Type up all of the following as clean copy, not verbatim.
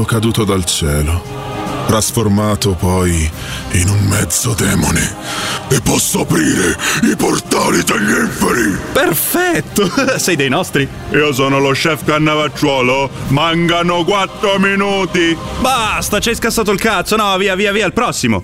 caduto dal cielo, trasformato poi in un mezzo demone, e posso aprire i portali degli inferi. Perfetto, sei dei nostri. Io sono lo chef Cannavacciuolo, mancano 4 minuti. Basta, ci hai scassato il cazzo. No, via, il prossimo.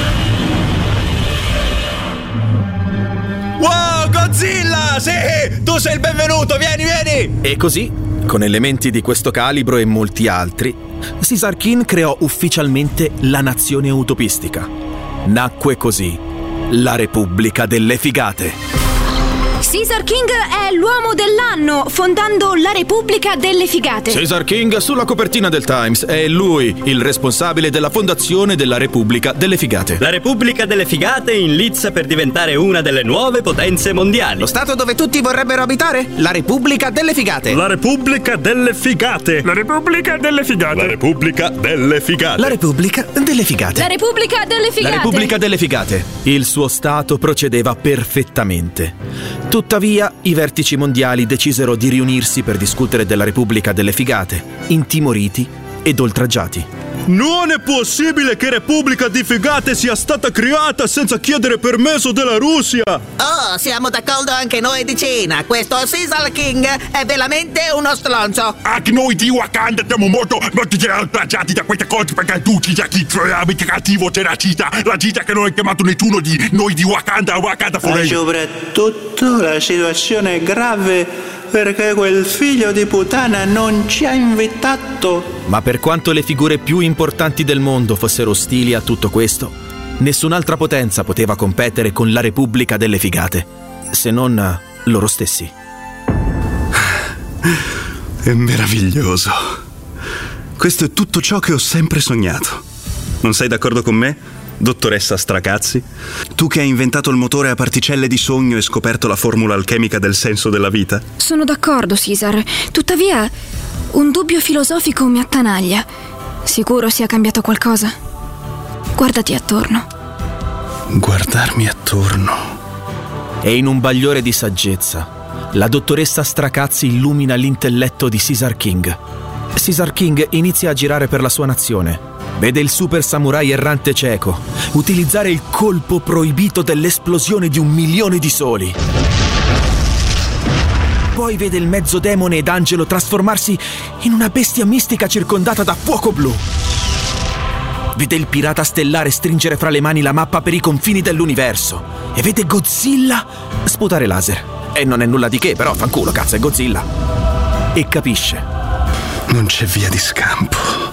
Wow, Godzilla, sì, tu sei il benvenuto, vieni. E così, con elementi di questo calibro e molti altri, Caesar King creò ufficialmente la nazione utopistica. Nacque così la Repubblica delle Figate. Caesar King è l'uomo dell'anno, fondando la Repubblica delle Figate. Caesar King sulla copertina del Times, è lui il responsabile della fondazione della Repubblica delle Figate. La Repubblica delle Figate in lizza per diventare una delle nuove potenze mondiali. Lo stato dove tutti vorrebbero abitare? La Repubblica delle Figate. La Repubblica delle Figate. La Repubblica delle Figate. La Repubblica delle Figate. La Repubblica delle Figate. La Repubblica delle Figate. La Repubblica delle Figate. Il suo stato procedeva perfettamente. Tuttavia, i vertici mondiali decisero di riunirsi per discutere della Repubblica delle Figate, intimoriti ed oltraggiati. Non è possibile che Repubblica di Figate sia stata creata senza chiedere permesso della Russia. Oh, siamo d'accordo anche noi di Cina. Questo Caesar King è veramente uno stronzo. Anche noi di Wakanda siamo molto oltraggiati da queste cose, perché tu ci sei veramente cattivo, c'è la Cina che non ha chiamato nessuno di noi di Wakanda Ma soprattutto la situazione è grave perché quel figlio di puttana non ci ha invitato. Ma per quanto le figure più importanti del mondo fossero ostili a tutto questo, nessun'altra potenza poteva competere con la Repubblica delle Figate, se non loro stessi. È meraviglioso. Questo è tutto ciò che ho sempre sognato. Non sei d'accordo con me, dottoressa Stracazzi? Tu che hai inventato il motore a particelle di sogno e scoperto la formula alchemica del senso della vita? Sono d'accordo, Caesar. Tuttavia, un dubbio filosofico mi attanaglia. Sicuro sia cambiato qualcosa? Guardati attorno. Guardarmi attorno. E in un bagliore di saggezza, la dottoressa Stracazzi illumina l'intelletto di Caesar King. Caesar King inizia a girare per la sua nazione. Vede il super samurai errante cieco utilizzare il colpo proibito dell'esplosione di 1 milione di soli. Poi vede il mezzo demone ed angelo trasformarsi in una bestia mistica circondata da fuoco blu. Vede il pirata stellare stringere fra le mani la mappa per i confini dell'universo. E vede Godzilla sputare laser. E non è nulla di che, però fanculo, cazzo, è Godzilla. E capisce. Non c'è via di scampo.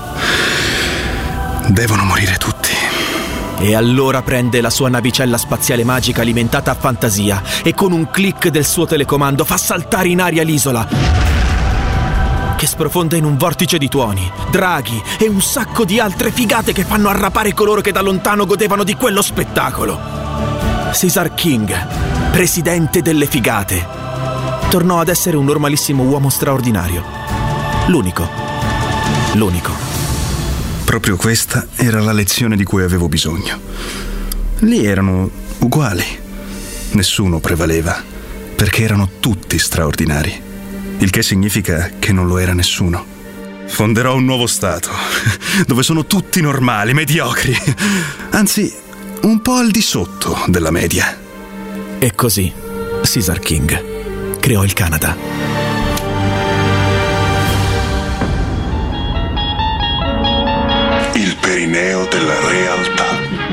Devono morire tutti. E allora prende la sua navicella spaziale magica alimentata a fantasia e con un click del suo telecomando fa saltare in aria l'isola, che sprofonda in un vortice di tuoni, draghi e un sacco di altre figate che fanno arrapare coloro che da lontano godevano di quello spettacolo. Caesar King, presidente delle figate, tornò ad essere un normalissimo uomo straordinario. L'unico. Proprio questa era la lezione di cui avevo bisogno. Lì erano uguali. Nessuno prevaleva, perché erano tutti straordinari. Il che significa che non lo era nessuno. Fonderò un nuovo stato, dove sono tutti normali, mediocri. Anzi, un po' al di sotto della media. E così Caesar King creò il Canada. Il perineo della realtà.